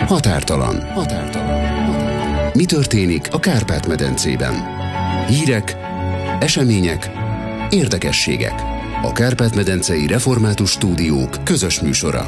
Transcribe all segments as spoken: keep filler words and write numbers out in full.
Határtalan. Határtalan. Mi történik a Kárpát-medencében? Hírek, események, érdekességek. A Kárpát-medencei Református Stúdiók közös műsora.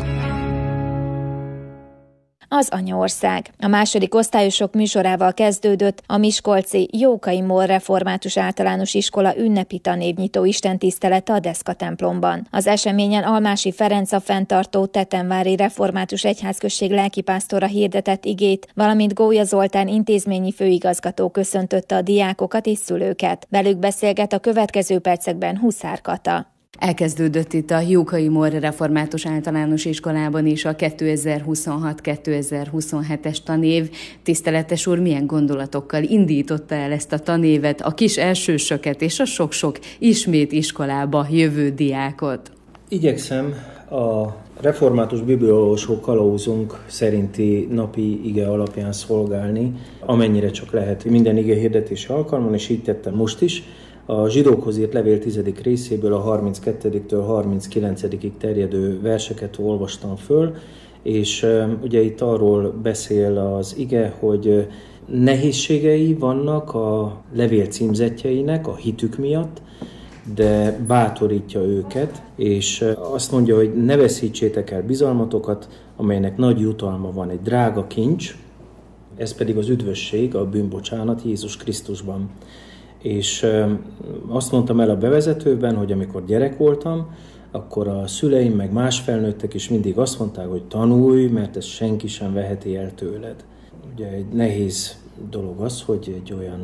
Az anyaország. A második osztályosok műsorával kezdődött a miskolci Jókai Mór Református Általános Iskola ünnepi tanévnyitó istentisztelete a Deszka templomban. Az eseményen Almási Ferenc, a fenntartó Tetenvári Református Egyházközség lelkipásztora hirdetett igét, valamint Gólya Zoltán intézményi főigazgató köszöntötte a diákokat és szülőket. Velük beszélget a következő percekben Huszár Kata. Elkezdődött itt a Jókai Mór Református Általános Iskolában is a kétezer-huszonhat kétezer-huszonhetes tanév. Tiszteletes úr, milyen gondolatokkal indította el ezt a tanévet, a kis elsősöket és a sok-sok ismét iskolába jövő diákot? Igyekszem a református bibliaolvasó kalauzunk szerinti napi ige alapján szolgálni, amennyire csak lehet minden ige hirdetése alkalmon, és így tettem most is. A zsidókhoz írt levél tizedik részéből a harminckettediktől harminckilencedikig terjedő verseket olvastam föl, és ugye itt arról beszél az ige, hogy nehézségei vannak a levél címzetjeinek a hitük miatt, de bátorítja őket, és azt mondja, hogy ne veszítsétek el bizalmatokat, amelynek nagy jutalma van, egy drága kincs, ez pedig az üdvösség, a bűnbocsánat Jézus Krisztusban. És azt mondtam el a bevezetőben, hogy amikor gyerek voltam, akkor a szüleim meg más felnőttek is mindig azt mondták, hogy tanulj, mert ezt senki sem veheti el tőled. Ugye egy nehéz dolog az, hogy egy olyan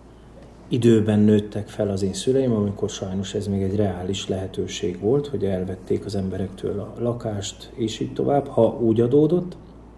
időben nőttek fel az én szüleim, amikor sajnos ez még egy reális lehetőség volt, hogy elvették az emberektől a lakást, és így tovább, ha úgy adódott.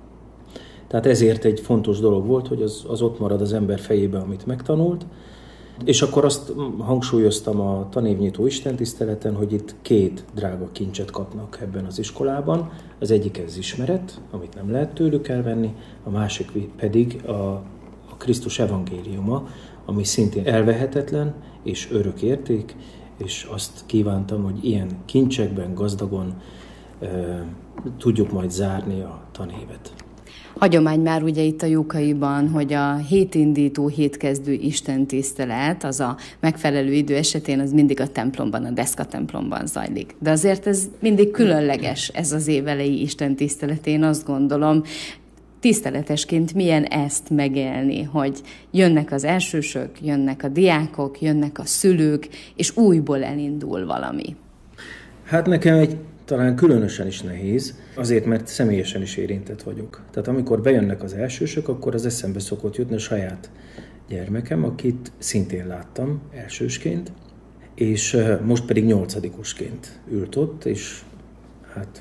Tehát ezért egy fontos dolog volt, hogy az, az ott marad az ember fejébe, amit megtanult. És akkor azt hangsúlyoztam a tanévnyitó istentiszteleten, hogy itt két drága kincset kapnak ebben az iskolában. Az egyik ez ismeret, amit nem lehet tőlük elvenni, a másik pedig a, a Krisztus evangéliuma, ami szintén elvehetetlen és örök érték, és azt kívántam, hogy ilyen kincsekben gazdagon e, tudjuk majd zárni a tanévet. Hagyomány már ugye itt a Jókaiban, hogy a hétindító, hétkezdő istentisztelet, az a megfelelő idő esetén az mindig a templomban, a Deszka templomban zajlik. De azért ez mindig különleges, ez az évelei istentisztelet, én azt gondolom. Tiszteletesként milyen ezt megélni, hogy jönnek az elsősök, jönnek a diákok, jönnek a szülők, és újból elindul valami? Hát nekem egy talán különösen is nehéz, azért, mert személyesen is érintett vagyok. Tehát amikor bejönnek az elsősök, akkor az eszembe szokott jutni a saját gyermekem, akit szintén láttam elsősként, és most pedig nyolcadikosként ült ott, és hát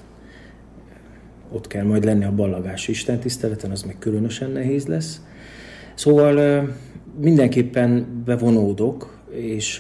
ott kell majd lenni a ballagási istentiszteleten, az meg különösen nehéz lesz. Szóval mindenképpen bevonódok, és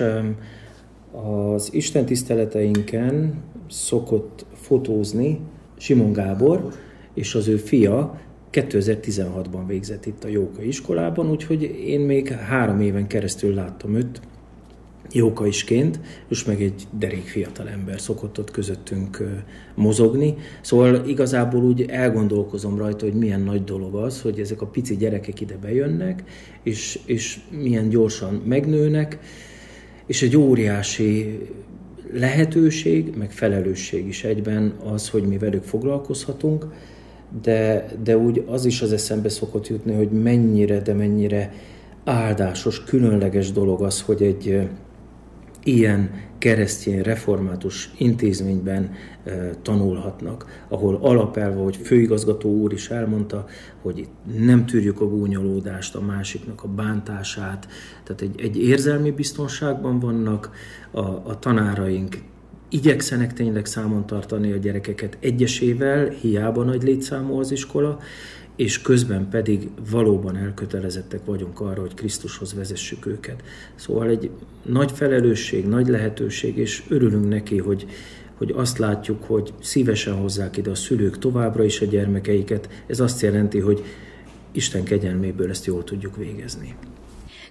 az istentiszteleteinken szokott fotózni Simon Gábor, és az ő fia kétezer-tizenhatban végzett itt a Jókai iskolában, úgyhogy én még három éven keresztül láttam őt jókaisként, és meg egy derék fiatal ember szokott ott közöttünk mozogni. Szóval igazából úgy elgondolkozom rajta, hogy milyen nagy dolog az, hogy ezek a pici gyerekek ide bejönnek, és, és milyen gyorsan megnőnek, és egy óriási lehetőség, meg felelősség is egyben az, hogy mi velük foglalkozhatunk, de, de úgy az is az eszembe szokott jutni, hogy mennyire, de mennyire áldásos, különleges dolog az, hogy egy ilyen keresztény református intézményben e, tanulhatnak, ahol alapelve, hogy főigazgató úr is elmondta, hogy itt nem tűrjük a gúnyolódást, a másiknak a bántását, tehát egy, egy érzelmi biztonságban vannak, a, a tanáraink igyekszenek tényleg számon tartani a gyerekeket egyesével, hiába nagy létszámú az iskola, és közben pedig valóban elkötelezettek vagyunk arra, hogy Krisztushoz vezessük őket. Szóval egy nagy felelősség, nagy lehetőség, és örülünk neki, hogy, hogy azt látjuk, hogy szívesen hozzák ide a szülők továbbra is a gyermekeiket. Ez azt jelenti, hogy Isten kegyelméből ezt jól tudjuk végezni.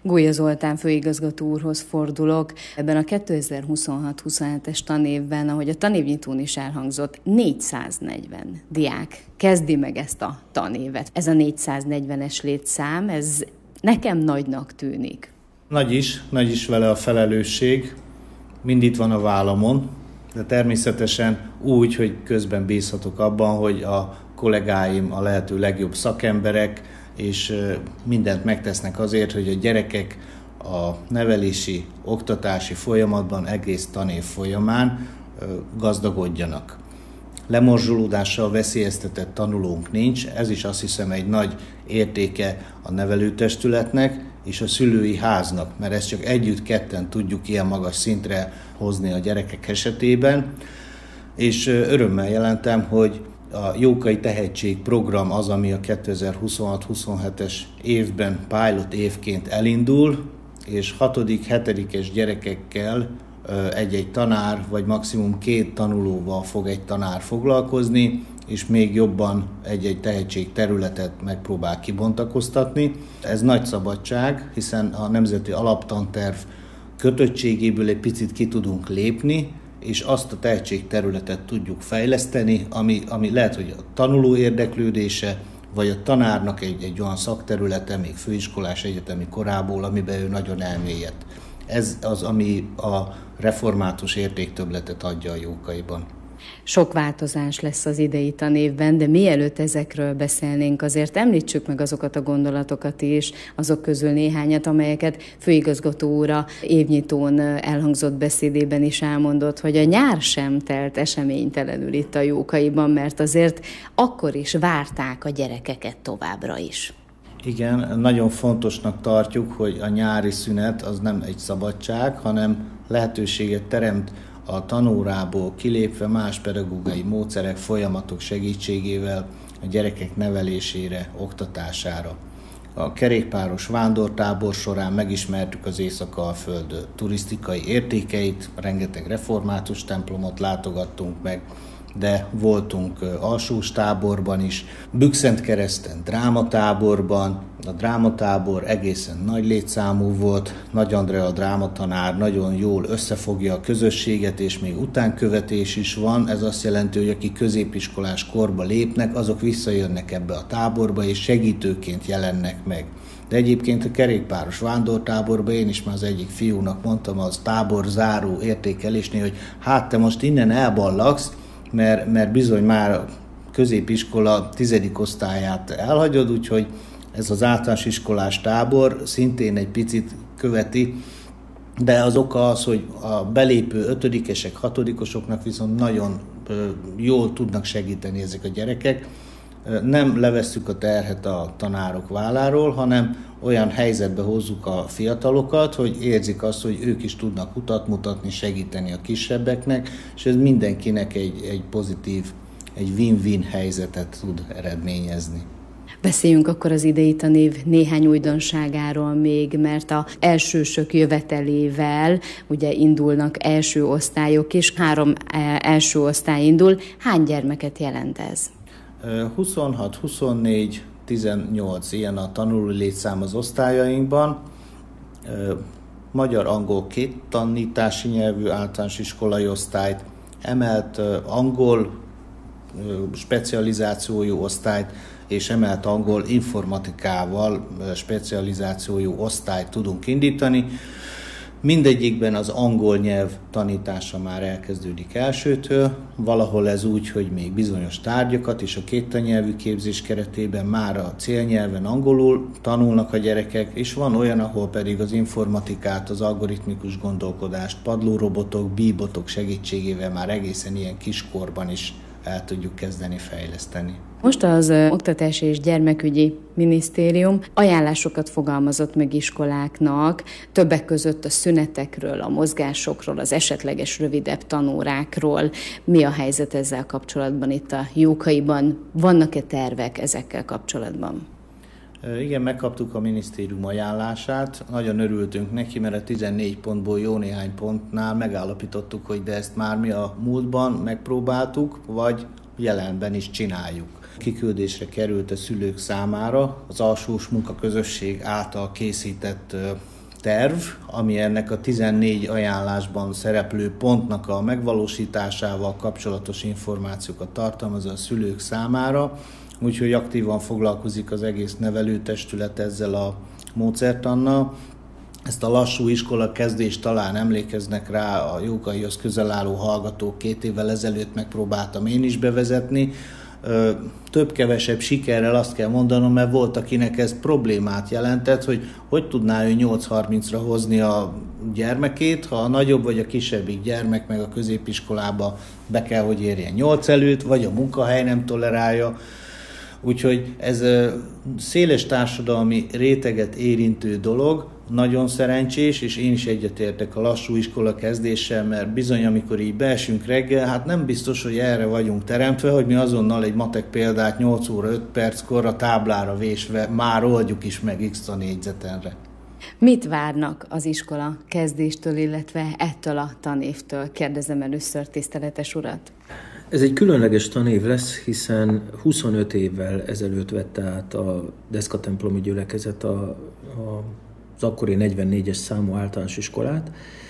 Gólya Zoltán főigazgató úrhoz fordulok. Ebben a kétezer-huszonhat huszonhetes tanévben, ahogy a tanévnyitón is elhangzott, négyszáznegyven diák kezdi meg ezt a tanévet. Ez a négyszáznegyvenes létszám, ez nekem nagynak tűnik. Nagy is, nagy is vele a felelősség, mind itt van a vállamon, de természetesen úgy, hogy közben bízhatok abban, hogy a kollégáim a lehető legjobb szakemberek, és mindent megtesznek azért, hogy a gyerekek a nevelési, oktatási folyamatban egész tanév folyamán gazdagodjanak. Lemorzsolódással veszélyeztetett tanulónk nincs, ez is azt hiszem egy nagy értéke a nevelőtestületnek és a szülői háznak, mert ezt csak együtt ketten tudjuk ilyen magas szintre hozni a gyerekek esetében, és örömmel jelentem, hogy a Jókai Tehetség program az, ami a kétezer-huszonhat huszonhetes évben pilot évként elindul, és hatodik hetedikes gyerekekkel egy-egy tanár, vagy maximum két tanulóval fog egy tanár foglalkozni, és még jobban egy-egy tehetség területet megpróbál kibontakoztatni. Ez nagy szabadság, hiszen a Nemzeti Alaptanterv kötöttségéből egy picit ki tudunk lépni, és azt a tehetségterületet tudjuk fejleszteni, ami, ami lehet, hogy a tanuló érdeklődése, vagy a tanárnak egy, egy olyan szakterülete, még főiskolás egyetemi korából, amiben ő nagyon elmélyedt. Ez az, ami a református értéktöbbletet adja a Jókaiban. Sok változás lesz az idei tanévben, de mielőtt ezekről beszélnénk, azért említsük meg azokat a gondolatokat is, azok közül néhányat, amelyeket főigazgató úr a évnyitón elhangzott beszédében is elmondott, hogy a nyár sem telt eseménytelenül itt a Jókaiban, mert azért akkor is várták a gyerekeket továbbra is. Igen, nagyon fontosnak tartjuk, hogy a nyári szünet az nem egy szabadság, hanem lehetőséget teremt a tanórából kilépve más pedagógiai módszerek, folyamatok segítségével a gyerekek nevelésére, oktatására. A kerékpáros vándortábor során megismertük az Észak-Alföld turisztikai értékeit, rengeteg református templomot látogattunk meg, de voltunk alsós táborban is, Bükkszentkereszten drámatáborban, a drámatábor egészen nagy létszámú volt, Nagy Andrea a drámatanár nagyon jól összefogja a közösséget, és még utánkövetés is van, ez azt jelenti, hogy akik középiskolás korba lépnek, azok visszajönnek ebbe a táborba, és segítőként jelennek meg. De egyébként a kerékpáros vándortáborban én is már az egyik fiúnak mondtam az tábor záró értékelésnél, hogy hát te most innen elballagsz, Mert, mert bizony már a középiskola tizedik osztályát elhagyod, úgyhogy ez az általános iskolás tábor szintén egy picit követi, de az oka az, hogy a belépő ötödikesek, hatodikosoknak viszont nagyon jól tudnak segíteni ezek a gyerekek. Nem levesszük a terhet a tanárok válláról, hanem olyan helyzetbe hozzuk a fiatalokat, hogy érzik azt, hogy ők is tudnak utat mutatni, segíteni a kisebbeknek, és ez mindenkinek egy, egy pozitív, egy win-win helyzetet tud eredményezni. Beszéljünk akkor az idei tanév néhány újdonságáról még, mert az elsősök jövetelével ugye indulnak első osztályok, és három első osztály indul. Hány gyermeket jelent ez? huszonhat, huszonnégy, tizennyolc ilyen a tanuló létszám az osztályainkban. Magyar-angol két tanítási nyelvű általános iskolai osztályt, emelt angol specializációjú osztályt és emelt angol informatikával specializációjú osztályt tudunk indítani. Mindegyikben az angol nyelv tanítása már elkezdődik elsőtől, valahol ez úgy, hogy még bizonyos tárgyakat és a kéttannyelvű képzés keretében már a célnyelven angolul tanulnak a gyerekek, és van olyan, ahol pedig az informatikát, az algoritmikus gondolkodást, padlórobotok, bíbotok segítségével már egészen ilyen kiskorban is el tudjuk kezdeni fejleszteni. Most az Oktatási és Gyermekügyi Minisztérium ajánlásokat fogalmazott meg iskoláknak, többek között a szünetekről, a mozgásokról, az esetleges rövidebb tanórákról. Mi a helyzet ezzel kapcsolatban itt a Jókaiban? Vannak-e tervek ezekkel kapcsolatban? Igen, megkaptuk a minisztérium ajánlását, nagyon örültünk neki, mert a tizennégy pontból jó néhány pontnál megállapítottuk, hogy de ezt már mi a múltban megpróbáltuk, vagy jelenben is csináljuk. Kiküldésre került a szülők számára az alsós munkaközösség által készített terv, ami ennek a tizennégy ajánlásban szereplő pontnak a megvalósításával kapcsolatos információkat tartalmaz a szülők számára, úgyhogy aktívan foglalkozik az egész nevelőtestület ezzel a módszertannal. Ezt a lassú iskola kezdést talán emlékeznek rá, a Jókaihoz közel álló hallgatók, két évvel ezelőtt megpróbáltam én is bevezetni. Több-kevesebb sikerrel azt kell mondanom, mert volt, akinek ez problémát jelentett, hogy hogy tudná ő nyolc harmincra hozni a gyermekét, ha a nagyobb vagy a kisebbik gyermek meg a középiskolába be kell, hogy érjen nyolc előtt, vagy a munkahely nem tolerálja. Úgyhogy ez széles társadalmi réteget érintő dolog, nagyon szerencsés, és én is egyetértek a lassú iskola kezdéssel, mert bizony, amikor így beesünk reggel, hát nem biztos, hogy erre vagyunk teremtve, hogy mi azonnal egy matek példát nyolc óra öt perckor a táblára vésve már oldjuk is meg x tanégyzetenre. Mit várnak az iskola kezdéstől, illetve ettől a tanévtől? Kérdezem először tiszteletes urat. Ez egy különleges tanév lesz, hiszen huszonöt évvel ezelőtt vette át a Deszka-templomi gyülekezet a, a, az akkori negyvennégyes számú általános iskolát,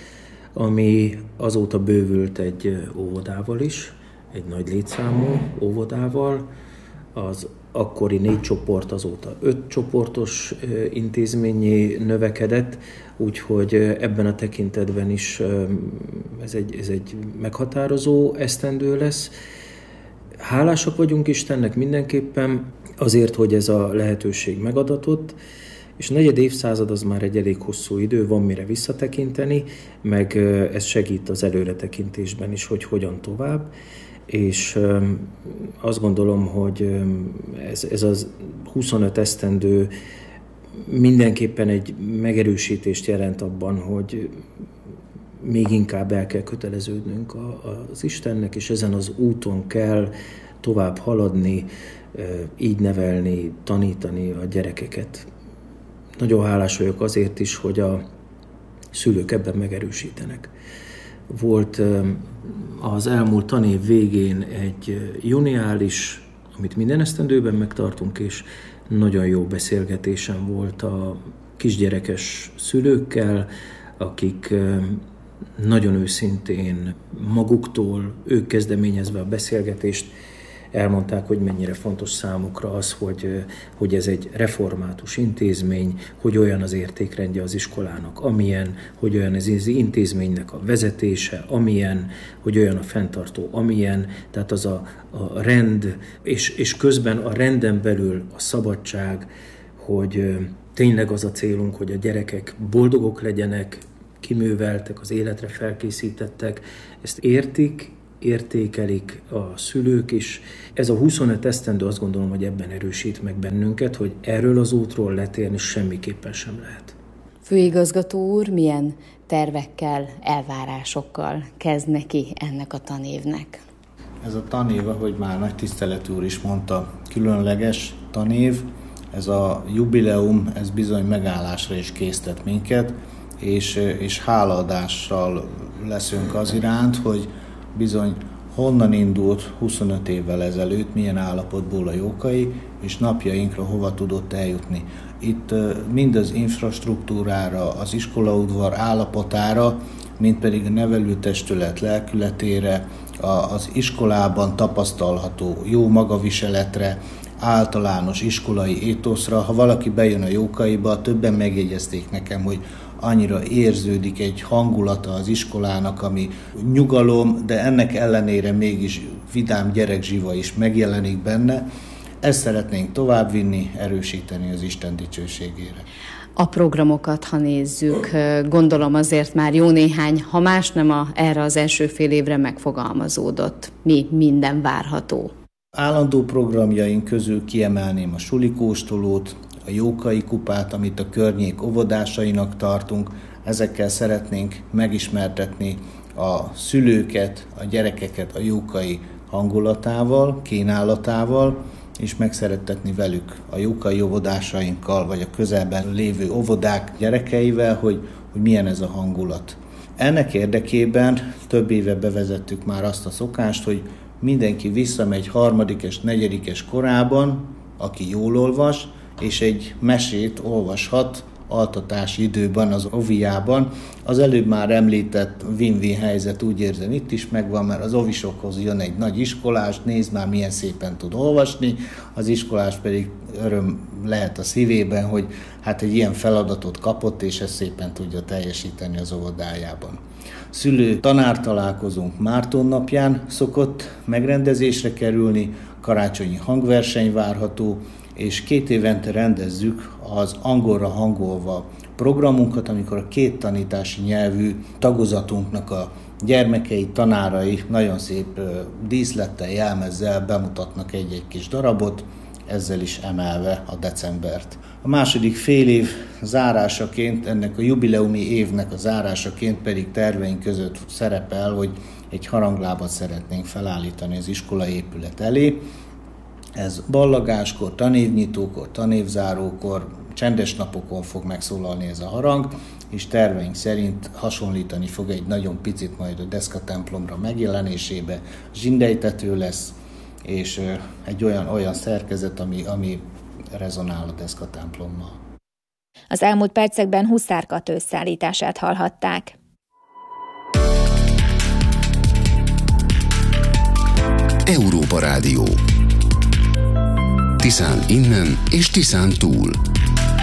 ami azóta bővült egy óvodával is, egy nagy létszámú óvodával. Az akkori négy csoport azóta öt csoportos intézményé növekedett, úgyhogy ebben a tekintetben is ez egy, ez egy meghatározó esztendő lesz. Hálásak vagyunk Istennek mindenképpen azért, hogy ez a lehetőség megadatott, és negyed évszázad az már egy elég hosszú idő, van mire visszatekinteni, meg ez segít az előretekintésben is, hogy hogyan tovább. És azt gondolom, hogy ez, ez az huszonöt esztendő mindenképpen egy megerősítést jelent abban, hogy még inkább el kell köteleződnünk az Istennek, és ezen az úton kell tovább haladni, így nevelni, tanítani a gyerekeket. Nagyon hálás vagyok azért is, hogy a szülők ebben megerősítenek. Volt az elmúlt tanév végén egy juniális, amit minden esztendőben megtartunk, és nagyon jó beszélgetésem volt a kisgyerekes szülőkkel, akik nagyon őszintén maguktól, ők kezdeményezve a beszélgetést, elmondták, hogy mennyire fontos számukra az, hogy, hogy ez egy református intézmény, hogy olyan az értékrendje az iskolának, amilyen, hogy olyan az intézménynek a vezetése, amilyen, hogy olyan a fenntartó, amilyen, tehát az a, a rend, és, és közben a renden belül a szabadság, hogy tényleg az a célunk, hogy a gyerekek boldogok legyenek, kiműveltek, az életre felkészítettek, ezt értik, értékelik a szülők is. Ez a huszonöt esztendő azt gondolom, hogy ebben erősít meg bennünket, hogy erről az útról letérni semmiképpen sem lehet. Főigazgató úr, milyen tervekkel, elvárásokkal kezd neki ennek a tanévnek? Ez a tanév, ahogy már nagy tiszteletű úr is mondta, különleges tanév. Ez a jubileum, ez bizony megállásra is késztet minket, és, és hálaadással leszünk az iránt, hogy bizony honnan indult huszonöt évvel ezelőtt, milyen állapotból a Jókai, és napjainkra hova tudott eljutni. Itt mind az infrastruktúrára, az iskolaudvar állapotára, mind pedig a nevelőtestület lelkületére, az iskolában tapasztalható jó magaviseletre, általános iskolai étoszra. Ha valaki bejön a Jókaiba, többen megjegyezték nekem, hogy annyira érződik egy hangulata az iskolának, ami nyugalom, de ennek ellenére mégis vidám gyerekzsiva is megjelenik benne. Ezt szeretnénk továbbvinni, erősíteni az Isten dicsőségére. A programokat, ha nézzük, gondolom azért már jó néhány, ha más nem a, erre az első fél évre megfogalmazódott. Mi minden várható? Állandó programjaink közül kiemelném a sulikóstolót, a Jókai kupát, amit a környék óvodásainak tartunk. Ezekkel szeretnénk megismertetni a szülőket, a gyerekeket a Jókai hangulatával, kínálatával, és megszerettetni velük a Jókai óvodásainkkal, vagy a közelben lévő óvodák gyerekeivel, hogy, hogy milyen ez a hangulat. Ennek érdekében több éve bevezettük már azt a szokást, hogy mindenki visszamegy harmadikes, negyedikes korában, aki jól olvas, és egy mesét olvashat altatási időben, az oviában. Az előbb már említett win-win helyzet, úgy érzem, itt is megvan, mert az ovisokhoz jön egy nagy iskolás, nézd már milyen szépen tud olvasni, az iskolás pedig öröm lehet a szívében, hogy hát egy ilyen feladatot kapott, és ezt szépen tudja teljesíteni az óvodájában. Szülő tanár találkozónk Márton napján szokott megrendezésre kerülni, karácsonyi hangverseny várható, és két évente rendezzük az angolra hangolva programunkat, amikor a két tanítási nyelvű tagozatunknak a gyermekei, tanárai nagyon szép díszlettel, jelmezzel bemutatnak egy-egy kis darabot, ezzel is emelve a decembert. A második fél év zárásaként, ennek a jubileumi évnek a zárásaként pedig terveink között szerepel, hogy egy haranglábat szeretnénk felállítani az iskola épület elé. Ez ballagáskor, tanévnyitókor, tanévzárókor, csendes napokon fog megszólalni ez a harang, és terveink szerint hasonlítani fog egy nagyon picit majd a Deszka templomra megjelenésébe, zsindejtető lesz, és egy olyan, olyan szerkezet, ami, ami rezonál a Deszka templommal. Az elmúlt percekben Huszár Kata összeállítását hallhatták. Európa Rádió. Tiszán innen és Tiszán túl.